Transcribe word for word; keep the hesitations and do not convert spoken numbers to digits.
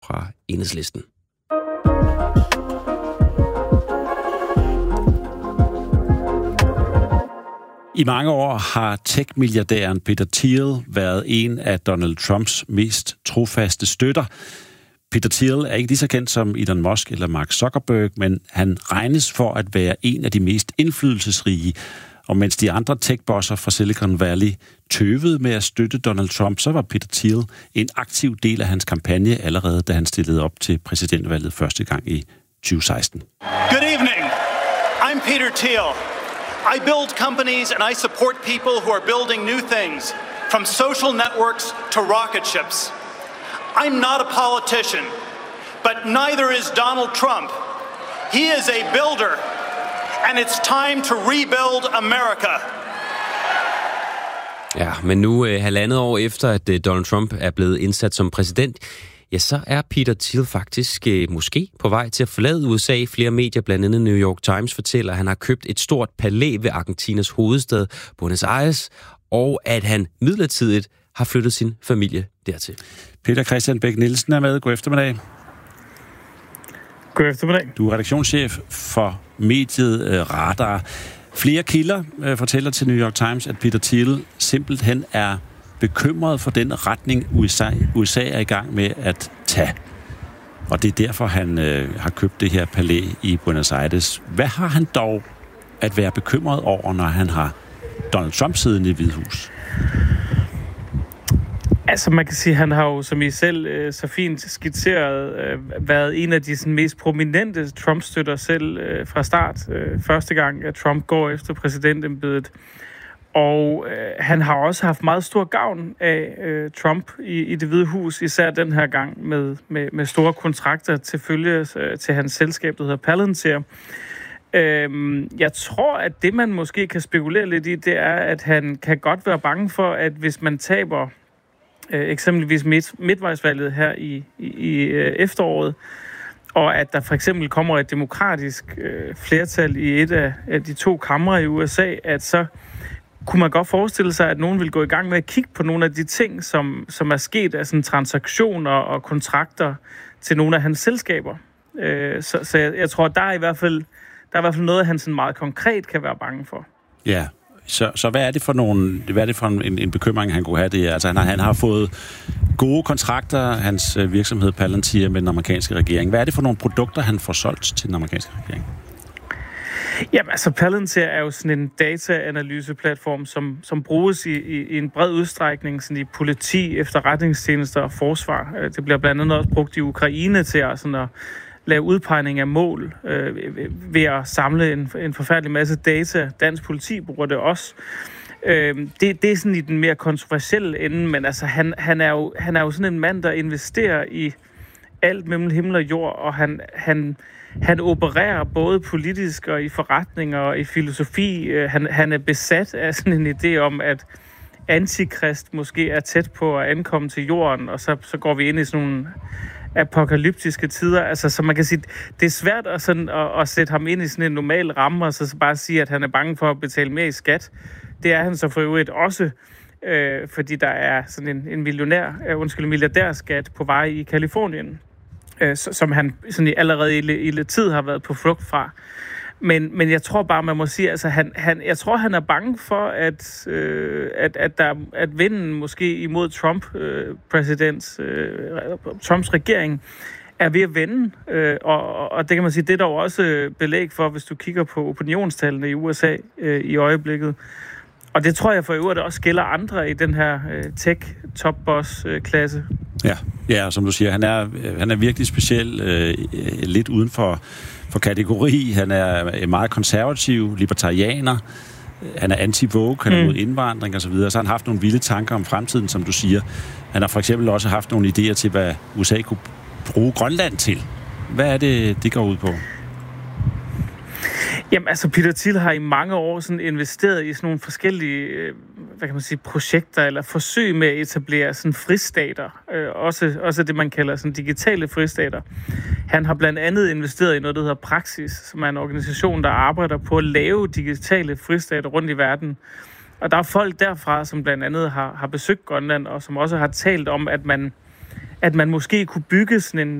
fra Enhedslisten. I mange år har tech-milliardæren Peter Thiel været en af Donald Trumps mest trofaste støtter. Peter Thiel er ikke lige så kendt som Elon Musk eller Mark Zuckerberg, men han regnes for at være en af de mest indflydelsesrige. Og mens de andre tech-bosser fra Silicon Valley tøvede med at støtte Donald Trump, så var Peter Thiel en aktiv del af hans kampagne allerede, da han stillede op til præsidentvalget første gang i tyve seksten. Good evening. I'm Peter Thiel. I build companies and I support people who are building new things, from social networks to rocket ships. I'm not a politician, but neither is Donald Trump. He is a builder, and it's time to rebuild America. Ja, men nu øh, halvandet år efter, at øh, Donald Trump er blevet indsat som præsident, ja, så er Peter Thiel faktisk øh, måske på vej til at forlade U S A. Flere medier, blandt andet New York Times, fortæller, at han har købt et stort palæ ved Argentinas hovedstad, Buenos Aires, og at han midlertidigt har flyttet sin familie dertil. Peter Christian Bæk Nielsen er med. God eftermiddag. God eftermiddag. Du er redaktionschef for mediet øh, Radar. Flere kilder øh, fortæller til New York Times, at Peter Thiel simpelthen er bekymret for den retning, U S A, U S A er i gang med at tage. Og det er derfor, han øh, har købt det her palæ i Buenos Aires. Hvad har han dog at være bekymret over, når han har Donald Trump siddende i Hvide Hus? Altså man kan sige, at han har jo, som I selv øh, så fint skitseret, øh, været en af de sådan, mest prominente Trump-støtter selv øh, fra start. Øh, første gang, at Trump går efter præsidentembedet. Og øh, han har også haft meget stor gavn af øh, Trump i, i Det Hvide Hus, især den her gang med, med, med store kontrakter til følge øh, til hans selskab, der hedder Palantir. Øh, jeg tror, at det man måske kan spekulere lidt i, det er, at han kan godt være bange for, at hvis man taber øh, eksempelvis midt, midtvejsvalget her i, i, i øh, efteråret, og at der for eksempel kommer et demokratisk øh, flertal i et af, af de to kamre i U S A, at så kunne man godt forestille sig, at nogen vil gå i gang med at kigge på nogle af de ting, som, som er sket af sådan transaktioner og kontrakter til nogle af hans selskaber. Øh, så så jeg, jeg tror, at der er i hvert fald, der er i hvert fald noget, han sådan meget konkret kan være bange for. Ja, så, så hvad er det for nogle, hvad er det for en, en bekymring, han kunne have det? Altså han har, han har fået gode kontrakter, hans virksomhed Palantir med den amerikanske regering. Hvad er det for nogle produkter, han får solgt til den amerikanske regering? Jamen, altså Palantir er jo sådan en data-analyseplatform, som, som bruges i, i, i en bred udstrækning sådan i politi, efterretningstjenester og forsvar. Det bliver blandt andet også brugt i Ukraine til at, sådan at lave udpegning af mål øh, ved at samle en, en forfærdelig masse data. Dansk politi bruger det også. Øh, det, det er sådan i den mere kontroversielle ende, men altså han, han, er jo, han er jo sådan en mand, der investerer i alt mellem himmel og jord, og han... han Han opererer både politisk og i forretninger og i filosofi. Han, han er besat af sådan en idé om, at antikrist måske er tæt på at ankomme til jorden, og så, så går vi ind i sådan nogle apokalyptiske tider. Altså, så man kan sige, det er svært at, sådan, at, at sætte ham ind i sådan en normal ramme, og så bare sige, at han er bange for at betale mere i skat. Det er han så for øvrigt også, øh, fordi der er sådan en, en millionær, øh, undskyld, milliardærskat på vej i Kalifornien, som han sådan i allerede i, i lidt tid har været på flugt fra. Men, men jeg tror bare, man må sige, altså han, han, jeg tror, han er bange for, at, øh, at, at, der, at vinden måske imod Trump, øh, præsidents, øh, Trumps regering, er ved at vende. Øh, og, og det kan man sige, det er der jo også belæg for, hvis du kigger på opinionstallene i U S A øh, i øjeblikket. Og det tror jeg for øvrigt også gælder andre i den her øh, tech-top-boss-klasse. Ja, ja, som du siger, han er, han er virkelig speciel, øh, lidt uden for, for kategori. Han er meget konservativ, libertarianer. Han er anti-vogue, han er mod indvandring osv. Så, videre. Så har han haft nogle vilde tanker om fremtiden, som du siger. Han har for eksempel også haft nogle idéer til, hvad U S A kunne bruge Grønland til. Hvad er det, det går ud på? Jamen, altså Peter Thiel har i mange år sådan investeret i sådan nogle forskellige, hvad kan man sige, projekter eller forsøg med at etablere sådan fristater. Øh, også, også det, man kalder sådan digitale fristater. Han har blandt andet investeret i noget, der hedder Praxis, som er en organisation, der arbejder på at lave digitale fristater rundt i verden. Og der er folk derfra, som blandt andet har, har besøgt Grønland, og som også har talt om, at man, at man måske kunne bygge sådan en